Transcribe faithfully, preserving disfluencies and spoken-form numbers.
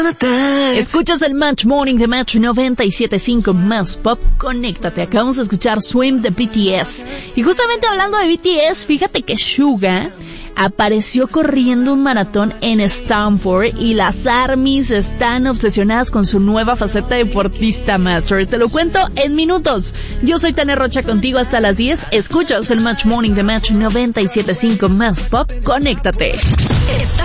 Escuchas el Match Morning de Match noventa y siete punto cinco más Pop. Conéctate. Acabamos de escuchar Swim de B T S. Y justamente hablando de B T S, fíjate que Suga apareció corriendo un maratón en Stanford y las ARMYs están obsesionadas con su nueva faceta deportista, Matchers. Te lo cuento en minutos. Yo soy Tania Rocha contigo hasta las diez. Escuchas el Match Morning de Match noventa y siete punto cinco más Pop. Conéctate.